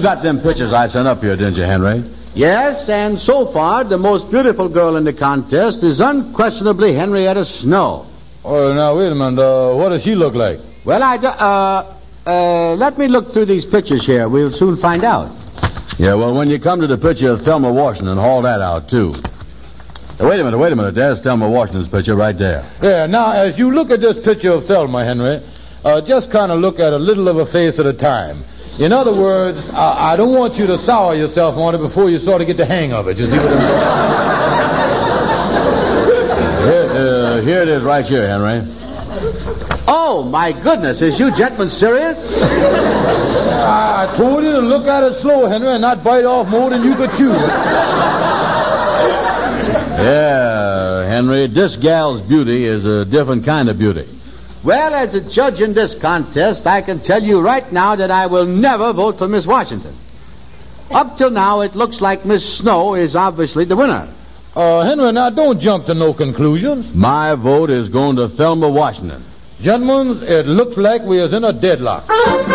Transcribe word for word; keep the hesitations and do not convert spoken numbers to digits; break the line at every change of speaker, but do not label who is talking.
got them pictures I sent up here, didn't you, Henry?
Yes, and so far, the most beautiful girl in the contest is unquestionably Henrietta Snow.
Oh, now, wait a minute. Uh, what does she look like?
Well, I... Do, uh, uh, let me look through these pictures here. We'll soon find out.
Yeah, well, when you come to the picture of Thelma Washington, haul that out, too. Now, wait a minute, wait a minute. There's Thelma Washington's picture right there.
Yeah, now, as you look at this picture of Thelma, Henry, uh, just kind of look at a little of her face at a time. In other words, I, I don't want you to sour yourself on it before you sort of get the hang of it. You see what I'm saying?
Here, uh, here it is right here, Henry.
Oh, my goodness. Is you gentlemen serious?
I told you to look at it slow, Henry, and not bite off more than you could chew.
Yeah, Henry, this gal's beauty is a different kind of beauty.
Well, as a judge in this contest, I can tell you right now that I will never vote for Miss Washington. Up till now, it looks like Miss Snow is obviously the winner.
Uh, Henry, now don't jump to no conclusions.
My vote is going to Thelma Washington.
Gentlemen, it looks like we is in a deadlock.